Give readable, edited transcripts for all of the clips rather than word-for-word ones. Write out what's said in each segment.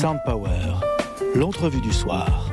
Sound Power, l'entrevue du soir.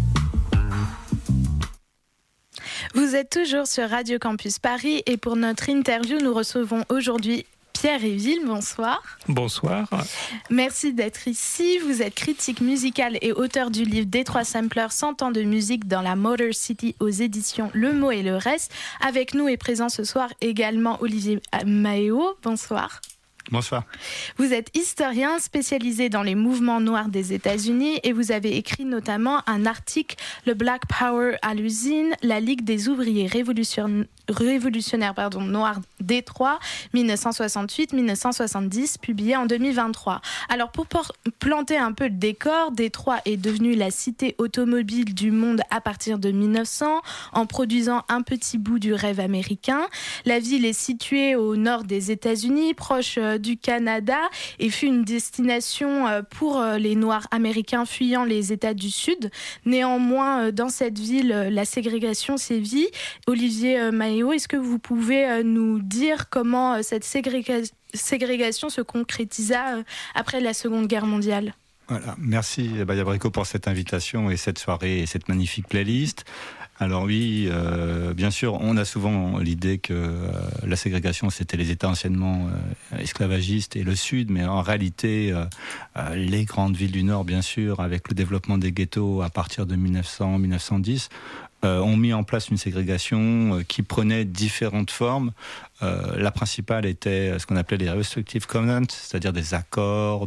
Vous êtes toujours sur Radio Campus Paris et pour notre interview, nous recevons aujourd'hui Pierre Éville. Bonsoir. Bonsoir. Merci d'être ici. Vous êtes critique musicale et auteur du livre Détroit Sampler, 100 ans de musique dans la Motor City aux éditions Le Mot et le Reste. Avec nous est présent ce soir également Olivier Maheo. Bonsoir. Bonsoir. Vous êtes historien spécialisé dans les mouvements noirs des États-Unis et vous avez écrit notamment un article, le Black Power à l'usine, la Ligue des ouvriers révolutionnaires noirs Détroit, 1968-1970, publié en 2023. Alors pour planter un peu le décor, Détroit est devenue la cité automobile du monde à partir de 1900, en produisant un petit bout du rêve américain. La ville est située au nord des États-Unis, proche du Canada, et fut une destination pour les Noirs américains fuyant les États du Sud. Néanmoins, dans cette ville, la ségrégation sévit. Olivier Maheo, est-ce que vous pouvez nous dire comment cette ségrégation se concrétisa après la Seconde Guerre mondiale ? Voilà, merci Baya Brico pour cette invitation et cette soirée et cette magnifique playlist. Alors oui, bien sûr, on a souvent l'idée que la ségrégation, c'était les États anciennement esclavagistes et le Sud, mais en réalité, les grandes villes du Nord, bien sûr, avec le développement des ghettos à partir de 1900-1910, ont mis en place une ségrégation qui prenait différentes formes. La principale était ce qu'on appelait les restrictive covenants, c'est-à-dire des accords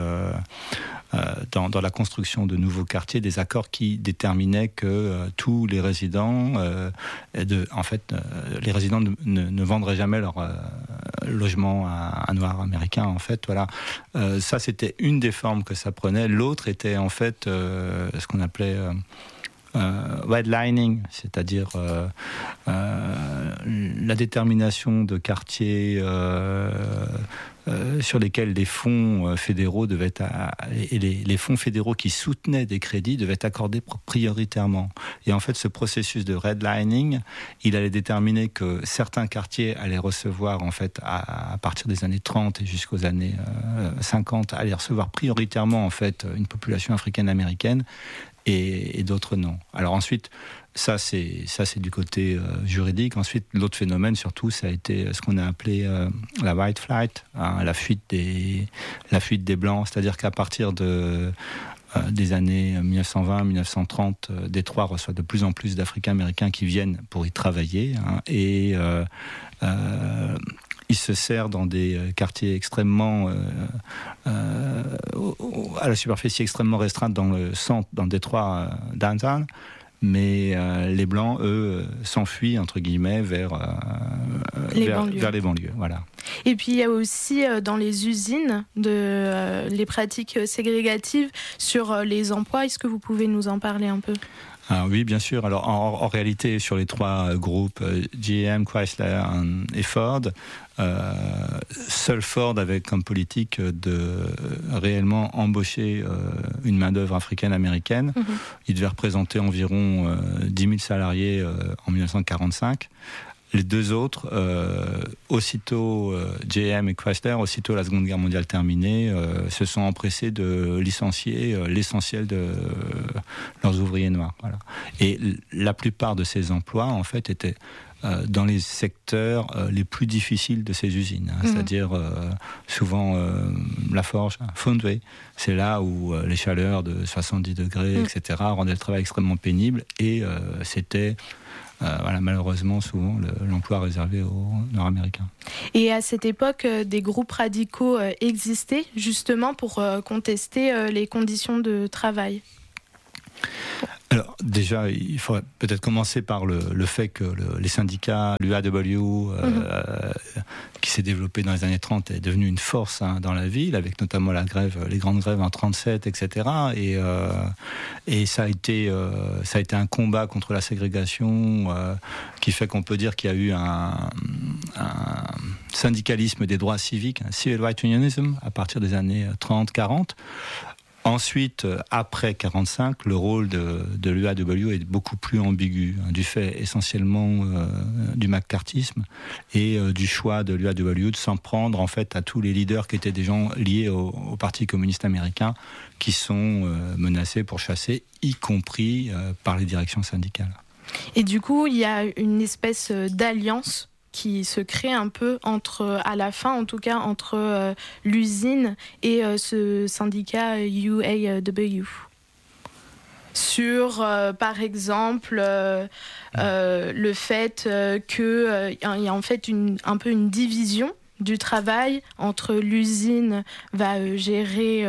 dans la construction de nouveaux quartiers, des accords qui déterminaient que tous les résidents, les résidents ne vendraient jamais leur logement à un noir américain. En fait, voilà. Ça, c'était une des formes que ça prenait. L'autre était en fait ce qu'on appelait redlining, c'est-à-dire la détermination de quartiers sur lesquels les fonds fédéraux devaient les fonds fédéraux qui soutenaient des crédits devaient être accordés prioritairement. Et en fait, ce processus de redlining, il allait déterminer que certains quartiers allaient recevoir, en fait, à partir des années 30 et jusqu'aux années 50, allaient recevoir prioritairement, en fait, une population africaine-américaine, et d'autres non. Alors ensuite, ça c'est du côté juridique. Ensuite, l'autre phénomène surtout, ça a été ce qu'on a appelé la white flight, la fuite des blancs. C'est-à-dire qu'à partir des années 1920-1930, Détroit reçoit de plus en plus d'Africains-Américains qui viennent pour y travailler, et il se sert dans des quartiers extrêmement à la superficie extrêmement restreinte dans le centre, dans Détroit downtown, mais les blancs, eux, s'enfuient entre guillemets vers les banlieues. Voilà. Et puis il y a aussi dans les usines les pratiques ségrégatives sur les emplois. Est-ce que vous pouvez nous en parler un peu ? Oui, bien sûr. Alors, en réalité, sur les trois groupes, GM, Chrysler et Ford, seul Ford avait comme politique de réellement embaucher une main-d'œuvre africaine-américaine. Mm-hmm. Il devait représenter environ 10 000 salariés en 1945. Les deux autres, aussitôt GM et Chrysler, aussitôt la Seconde Guerre mondiale terminée, se sont empressés de licencier l'essentiel de leurs ouvriers noirs. Voilà. Et la plupart de ces emplois, en fait, étaient dans les secteurs les plus difficiles de ces usines, c'est-à-dire souvent la forge, foundry, c'est là où les chaleurs de 70 degrés, etc., rendaient le travail extrêmement pénible, et c'était malheureusement souvent l'emploi réservé aux Nord-Américains. Et à cette époque, des groupes radicaux existaient justement pour contester les conditions de travail. Alors déjà, il faudrait peut-être commencer par le fait que les syndicats, l'UAW, qui s'est développé dans les années 30, est devenu une force dans la ville, avec notamment les grandes grèves en 37, etc. Et ça a été un combat contre la ségrégation qui fait qu'on peut dire qu'il y a eu un syndicalisme des droits civiques, un civil rights unionism, à partir des années 30-40. Ensuite, après 1945, le rôle de l'UAW est beaucoup plus ambigu, du fait essentiellement du maccarthyisme et du choix de l'UAW de s'en prendre en fait à tous les leaders qui étaient des gens liés au Parti communiste américain, qui sont menacés, pourchassés, y compris par les directions syndicales. Et du coup, il y a une espèce d'alliance qui se crée un peu à la fin en tout cas, entre l'usine et ce syndicat UAW. Sur, par exemple, le fait qu'il y a en fait un peu une division du travail entre l'usine va gérer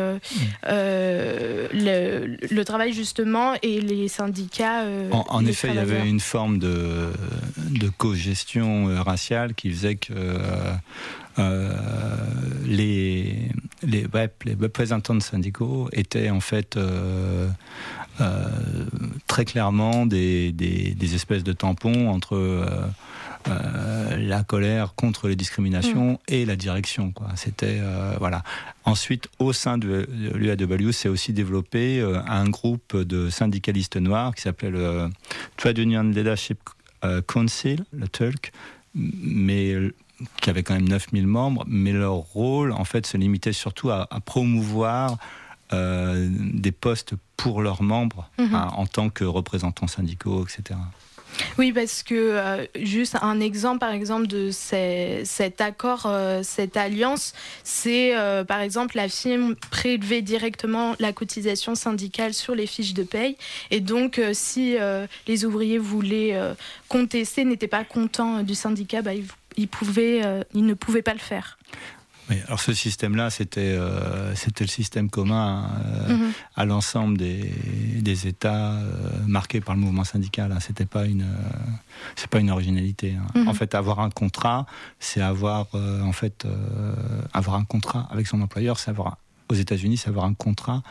le travail justement et les syndicats. En effet, il y avait une forme de co-gestion raciale qui faisait que les représentants syndicaux étaient en fait très clairement des espèces de tampons entre la colère contre les discriminations et la direction, quoi. C'était voilà. Ensuite, au sein de l'UAW, s'est aussi développé un groupe de syndicalistes noirs qui s'appelait le Trade Union Leadership Council, le TULC, mais qui avait quand même 9000 membres, mais leur rôle, en fait, se limitait surtout à promouvoir des postes pour leurs membres, en tant que représentants syndicaux, etc. Oui, parce que juste un exemple, par exemple, de cet accord, cette alliance, c'est par exemple la firme prélevait directement la cotisation syndicale sur les fiches de paye. Et donc, si les ouvriers voulaient contester, n'étaient pas contents du syndicat, ils ne pouvaient pas le faire. Oui, alors ce système-là, c'était le système commun à l'ensemble des États marqués par le mouvement syndical. C'est pas une originalité. En fait, avoir un contrat, c'est avoir un contrat avec son employeur. Aux États-Unis, c'est avoir un contrat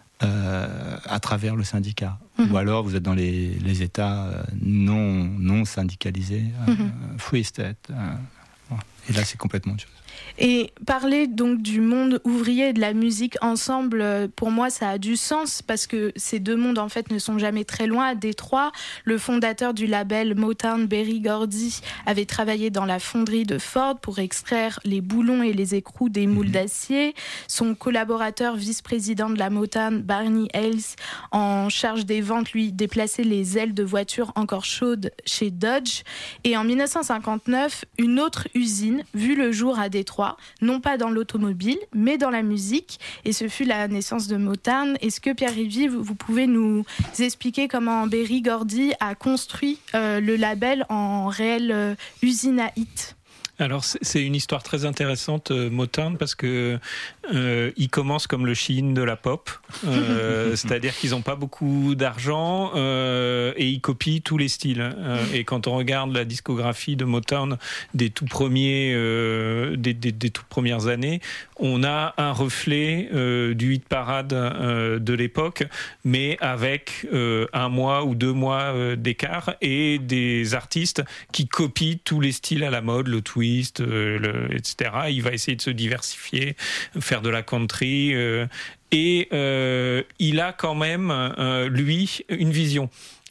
à travers le syndicat. Ou alors, vous êtes dans les États non syndicalisés, free state. Et là, c'est complètement autre chose. Et parler donc du monde ouvrier et de la musique ensemble, pour moi, ça a du sens parce que ces deux mondes, en fait, ne sont jamais très loin. À Détroit, le fondateur du label Motown, Berry Gordy, avait travaillé dans la fonderie de Ford pour extraire les boulons et les écrous des moules d'acier. Son collaborateur vice-président de la Motown, Barney Hales, en charge des ventes, lui, déplaçait les ailes de voitures encore chaudes chez Dodge. Et en 1959, une autre usine vit le jour à Détroit, non pas dans l'automobile, mais dans la musique. Et ce fut la naissance de Motown. Est-ce que, Pierre-Yves, vous pouvez nous expliquer comment Berry Gordy a construit le label en réelle usine à hit ? Alors c'est une histoire très intéressante, Motown, parce que ils commencent comme le Shein de la pop, c'est-à-dire qu'ils n'ont pas beaucoup d'argent et ils copient tous les styles. Et quand on regarde la discographie de Motown des tout premiers, des toutes premières années, on a un reflet du hit parade de l'époque, mais avec 1 mois ou 2 mois d'écart et des artistes qui copient tous les styles à la mode, le twist, etc. Il va essayer de se diversifier, faire de la country, et il a quand même, lui, une vision.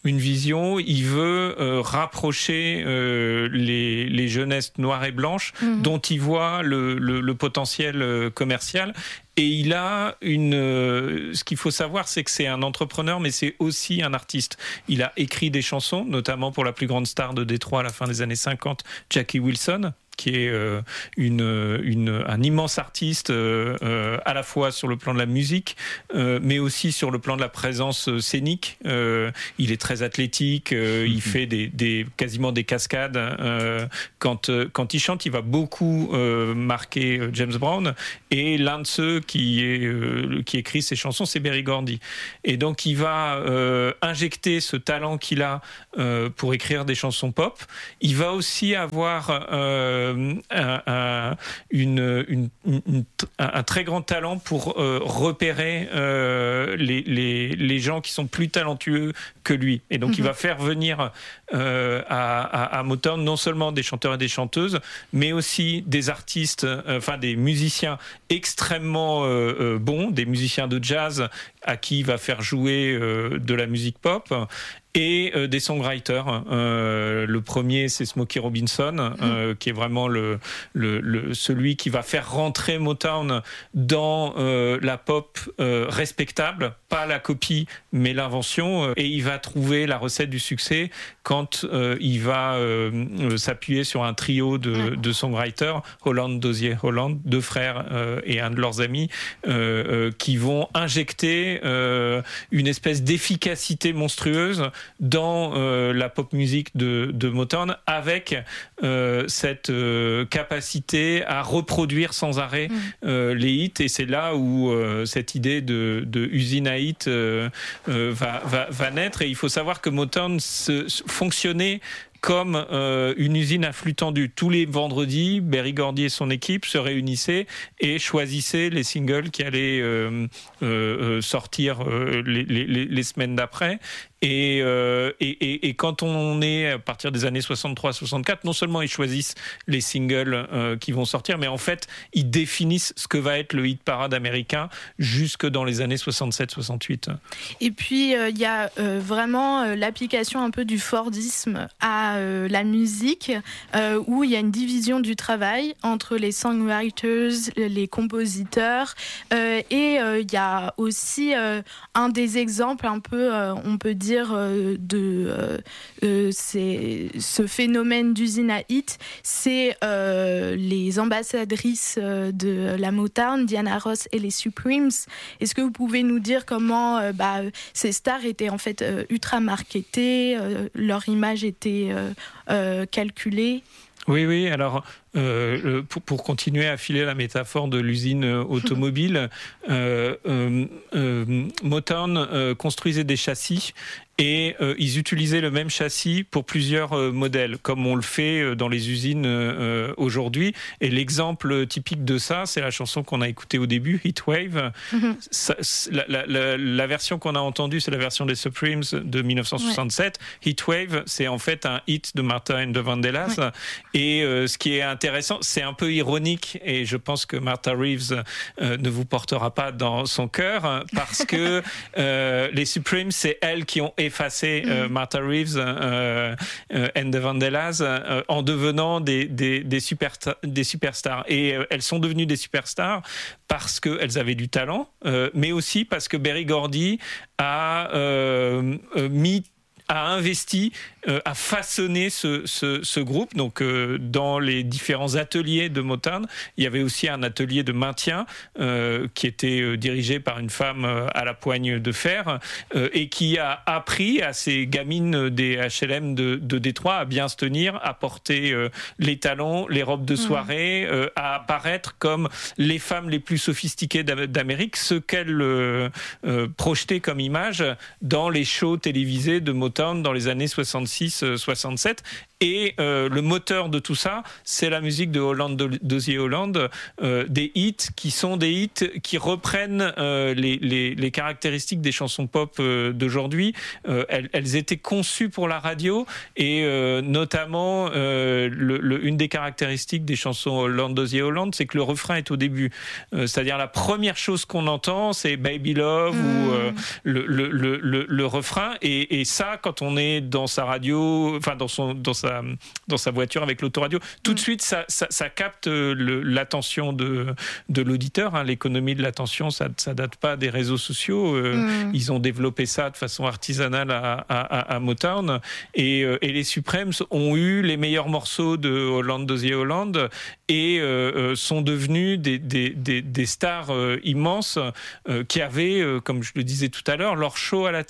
Il veut rapprocher les jeunesses noires et blanches dont il voit le potentiel commercial. Et il a ce qu'il faut savoir, c'est que c'est un entrepreneur, mais c'est aussi un artiste. Il a écrit des chansons, notamment pour la plus grande star de Détroit à la fin des années 50, Jackie Wilson, qui est un immense artiste à la fois sur le plan de la musique, mais aussi sur le plan de la présence scénique. Il est très athlétique, il fait quasiment des cascades. Quand il chante, il va beaucoup marquer James Brown, et l'un de ceux qui écrit ces chansons, c'est Berry Gordy. Et donc il va injecter ce talent qu'il a pour écrire des chansons pop. Il va aussi avoir un très grand talent pour repérer les gens qui sont plus talentueux que lui. Et donc, il va faire venir à Motown non seulement des chanteurs et des chanteuses, mais aussi des artistes, des musiciens extrêmement bons, des musiciens de jazz à qui il va faire jouer de la musique pop, et des songwriters. Le premier, c'est Smokey Robinson, qui est vraiment celui qui va faire rentrer Motown dans la pop respectable, pas la copie, mais l'invention. Et il va trouver la recette du succès quand il va s'appuyer sur un trio de songwriters, Holland, Dozier, Holland, deux frères et un de leurs amis, qui vont injecter une espèce d'efficacité monstrueuse dans la pop musique de Motown, avec cette capacité à reproduire sans arrêt les hits. Et c'est là où cette idée de usine à hits va naître. Et il faut savoir que Motown fonctionnait comme une usine à flux tendu. Tous les vendredis, Berry Gordy et son équipe se réunissaient et choisissaient les singles qui allaient sortir les semaines d'après. Et quand on est à partir des années 63-64, non seulement ils choisissent les singles qui vont sortir, mais en fait, ils définissent ce que va être le hit parade américain jusque dans les années 67-68. Et puis, il y a vraiment l'application un peu du Fordisme à la musique, où il y a une division du travail entre les songwriters, les compositeurs, et il y a aussi un des exemples un peu, on peut dire, c'est ce phénomène d'usine à hit, c'est les ambassadrices de la Motown, Diana Ross et les Supremes. Est-ce que vous pouvez nous dire comment ces stars étaient en fait ultra marketées, leur image était calculée? Oui, alors pour continuer à filer la métaphore de l'usine automobile, Motown construisait des châssis et ils utilisaient le même châssis pour plusieurs modèles, comme on le fait dans les usines aujourd'hui. Et l'exemple typique de ça, c'est la chanson qu'on a écoutée au début, Heatwave. La version qu'on a entendue, c'est la version des Supremes de 1967. Heatwave, c'est en fait un hit de Martha and the Vandellas. Et ce qui est intéressant, c'est un peu ironique, et je pense que Martha Reeves ne vous portera pas dans son cœur, parce que les Supremes, c'est elles qui ont effacé Martha Reeves and the Vandellas en devenant des superstars. Et elles sont devenues des superstars parce qu'elles avaient du talent, mais aussi parce que Berry Gordy a investi, a façonné ce groupe. Donc, dans les différents ateliers de Motown, il y avait aussi un atelier de maintien qui était dirigé par une femme à la poigne de fer et qui a appris à ces gamines des HLM de Détroit à bien se tenir, à porter les talons, les robes de soirée, à apparaître comme les femmes les plus sophistiquées d'Amérique, ce qu'elles projetaient comme image dans les shows télévisés de Motown dans les années 66-67. Et le moteur de tout ça, c'est la musique de Holland, Dozier Holland, des hits qui sont des hits qui reprennent les caractéristiques des chansons pop d'aujourd'hui. Elles étaient conçues pour la radio, et notamment une des caractéristiques des chansons Holland, Dozier Holland, c'est que le refrain est au début. C'est-à-dire la première chose qu'on entend, c'est Baby Love ou le refrain. Et ça, quand on est dans sa radio, enfin dans sa voiture avec l'autoradio, tout de suite ça capte l'attention de l'auditeur. Hein. L'économie de l'attention, ça date pas des réseaux sociaux. Ils ont développé ça de façon artisanale à Motown, et les Supremes ont eu les meilleurs morceaux de Holland, Dozier Holland, et sont devenus des stars immenses qui avaient, comme je le disais tout à l'heure, leur show à la télé.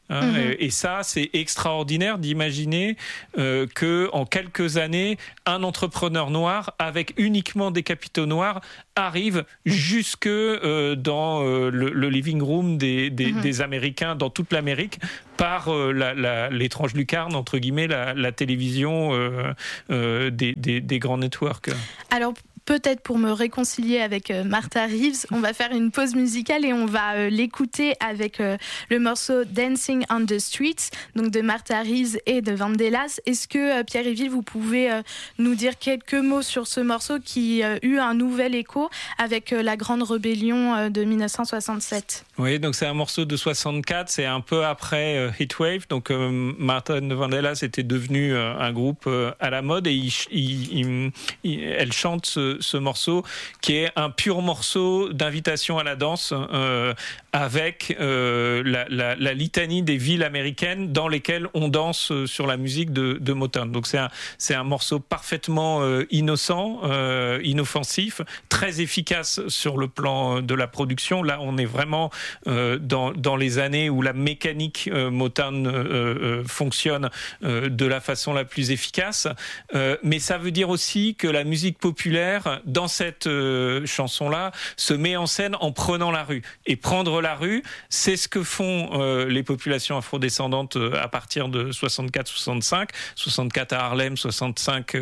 Et ça, c'est extraordinaire d'imaginer que en quelques années, un entrepreneur noir avec uniquement des capitaux noirs arrive jusque dans le living room des Américains dans toute l'Amérique par l'étrange lucarne, entre guillemets, la télévision des grands networks. Alors, peut-être pour me réconcilier avec Martha Reeves, on va faire une pause musicale et on va l'écouter avec le morceau Dancing on the Streets, donc de Martha Reeves et de Vandellas. Est-ce que Pierre-Yves, vous pouvez nous dire quelques mots sur ce morceau qui eut un nouvel écho avec la Grande Rébellion de 1967? Oui, donc c'est un morceau de 64, c'est un peu après Heatwave. Donc Martha de Vandellas était devenue un groupe à la mode et elle chante ce morceau qui est un pur morceau d'invitation à la danse avec la litanie des villes américaines dans lesquelles on danse sur la musique de Motown. Donc c'est un morceau parfaitement innocent, inoffensif, très efficace sur le plan de la production. Là, on est vraiment dans les années où la mécanique Motown fonctionne de la façon la plus efficace. Mais ça veut dire aussi que la musique populaire, dans cette chanson-là, se met en scène en prenant la rue. Et prendre la rue, c'est ce que font les populations afrodescendantes à partir de 64-65, 64 à Harlem, 65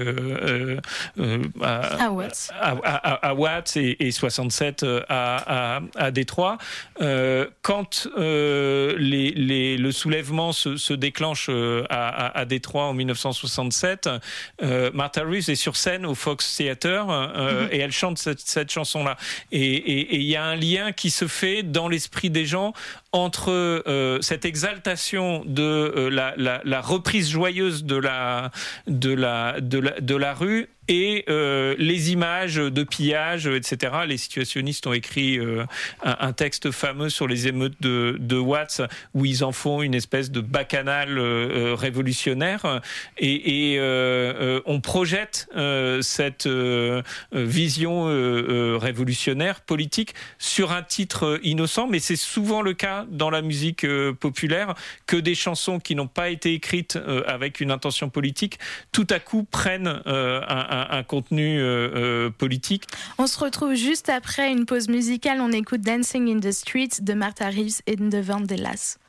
à Watts et 67 à Détroit. Quand le soulèvement se déclenche à Détroit en 1967, Martha Reeves est sur scène au Fox Theater et elle chante cette chanson-là. Et il y a un lien qui se fait dans l'esprit des gens entre cette exaltation de la reprise joyeuse de la rue et les images de pillage, etc. Les situationnistes ont écrit un texte fameux sur les émeutes de Watts où ils en font une espèce de bacchanal révolutionnaire et on projette cette vision révolutionnaire, politique, sur un titre innocent, mais c'est souvent le cas dans la musique populaire que des chansons qui n'ont pas été écrites avec une intention politique, tout à coup prennent un contenu politique. On se retrouve juste après une pause musicale. On écoute Dancing in the Streets de Martha Reeves et de Vandellas.